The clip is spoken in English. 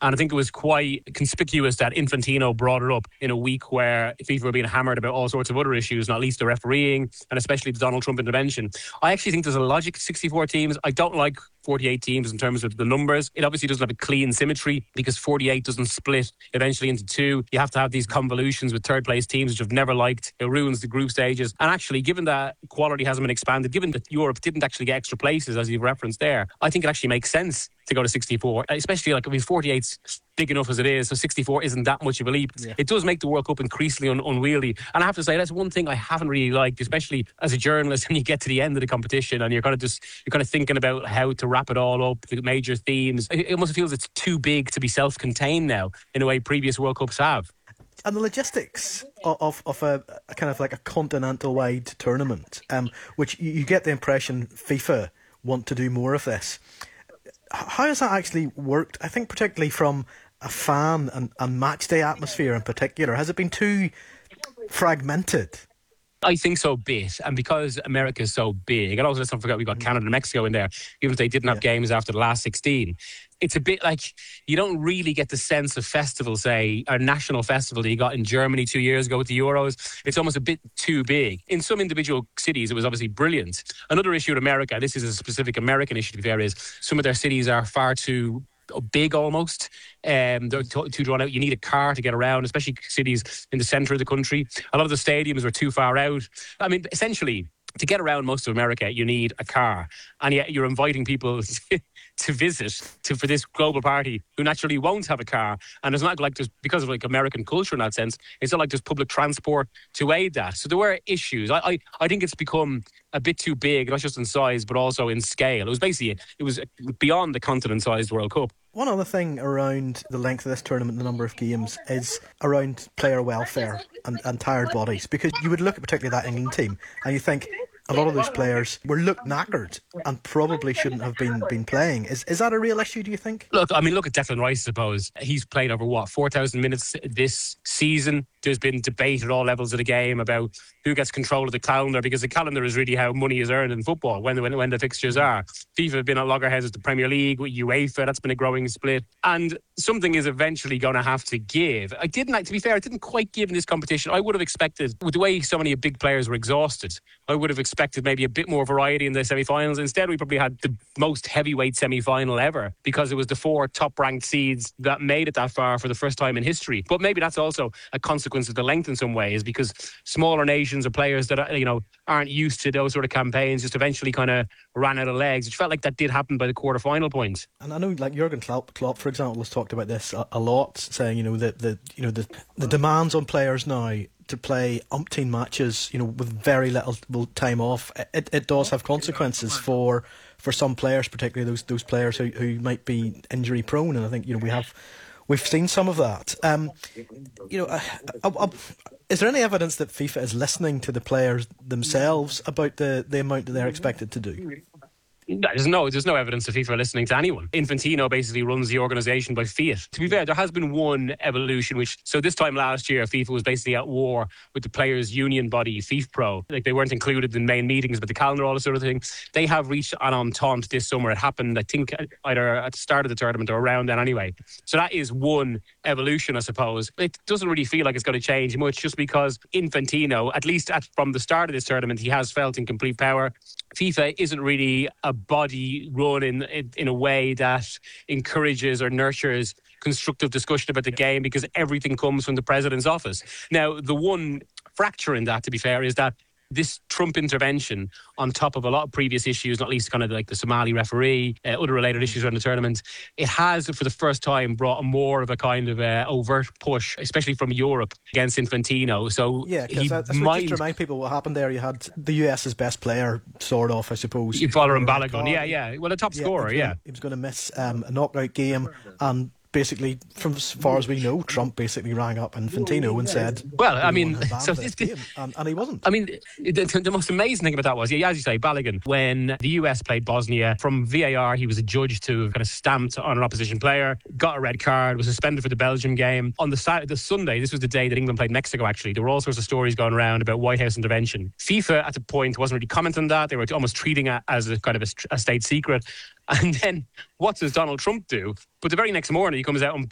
And I think it was quite conspicuous that Infantino brought it up in a week where FIFA were being hammered about all sorts of other issues, not least the refereeing and especially the Donald Trump intervention. I actually think there's a logic to 64 teams. I don't like 48 teams in terms of the numbers. It obviously doesn't have a clean symmetry because 48 doesn't split eventually into two. You have to have these convolutions with third place teams, which I've never liked. It ruins the group stages. And actually, given that quality hasn't been expanded, given that Europe didn't actually get extra places, as you've referenced there, I think it actually makes sense to go to 64, especially 48's big enough as it is, so 64 isn't that much of a leap. Yeah. It does make the World Cup increasingly unwieldy. And I have to say, that's one thing I haven't really liked, especially as a journalist, when you get to the end of the competition and you're kind of thinking about how to wrap it all up, the major themes. It almost feels it's too big to be self-contained now, in a way previous World Cups have. And the logistics of a kind of like a continental-wide tournament, which you get the impression FIFA want to do more of this. How has that actually worked? I think particularly from a fan and match day atmosphere in particular. Has it been too fragmented? I think so, bit. And because America is so big, and also let's not forget we've got Canada and Mexico in there, even if they didn't have games after the last 16. It's a bit like you don't really get the sense of festival, say, a national festival that you got in Germany 2 years ago with the Euros. It's almost a bit too big. In some individual cities, it was obviously brilliant. Another issue with America, this is a specific American issue to be fair, is some of their cities are far too big almost. They're too drawn out. You need a car to get around, especially cities in the centre of the country. A lot of the stadiums are too far out. I mean, essentially, to get around most of America, you need a car. And yet you're inviting people to visit for this global party who naturally won't have a car. And it's not like there's, because of like American culture in that sense, it's not like there's public transport to aid that. So there were issues. I think it's become a bit too big, not just in size, but also in scale. It was beyond the continent-sized World Cup. One other thing around the length of this tournament, the number of games, is around player welfare and tired bodies. Because you would look at particularly that England team and you think a lot of those players were looked knackered and probably shouldn't have been playing. Is that a real issue, do you think? Look at Declan Rice, I suppose. He's played over, 4,000 minutes this season. There's been debate at all levels of the game about who gets control of the calendar, because the calendar is really how money is earned in football, when the fixtures are. FIFA have been at loggerheads with the Premier League, with UEFA, that's been a growing split. And something is eventually going to have to give. To be fair, it didn't quite give in this competition. I would have expected, with the way so many big players were exhausted, I would have expected maybe a bit more variety in the semi-finals. Instead, we probably had the most heavyweight semi-final ever, because it was the 4 top-ranked seeds that made it that far for the first time in history. But maybe that's also a consequence of the length in some ways, because smaller nations or players that aren't used to those sort of campaigns just eventually kind of ran out of legs. It felt like that did happen by the quarter-final point. And I know, like Jurgen Klopp, for example, has talked about this a lot, saying the demands on players now to play umpteen matches, with very little time off. It does have consequences for some players, particularly those players who might be injury prone. And I think we've seen some of that. Is there any evidence that FIFA is listening to the players themselves about the amount that they're expected to do? There's no evidence of FIFA listening to anyone. Infantino basically runs the organisation by fiat. To be fair, there has been one evolution, so this time last year, FIFA was basically at war with the players' union body, FIFPro. Like, they weren't included in main meetings, but the calendar, all this sort of thing. They have reached an entente this summer. It happened, I think, either at the start of the tournament or around then anyway. So that is one evolution, I suppose. It doesn't really feel like it's going to change much, just because Infantino, at least from the start of this tournament, he has felt in complete power. FIFA isn't really a body run in a way that encourages or nurtures constructive discussion about the game, because everything comes from the president's office. Now, the one fracture in that, to be fair, is that this Trump intervention, on top of a lot of previous issues, not least kind of like the Somali referee, other related issues around the tournament, it has, for the first time, brought more of a kind of overt push, especially from Europe, against Infantino. So yeah, because just to remind people what happened there, you had the US's best player, sort of, I suppose. Folarin Balogun, yeah. Well, a top scorer, He was going to miss a knockout game, and basically, from as far as we know, Trump basically rang up Infantino and said, well, I mean, so this game, and he wasn't. I mean, the most amazing thing about that was, as you say, Balogun, when the US played Bosnia, from VAR, he was adjudged to have kind of stamped on an opposition player, got a red card, was suspended for the Belgium game. On the Sunday, this was the day that England played Mexico, actually, there were all sorts of stories going around about White House intervention. FIFA, at the point, wasn't really commenting on that. They were almost treating it as a kind of a state secret. And then what does Donald Trump do? But the very next morning, he comes out and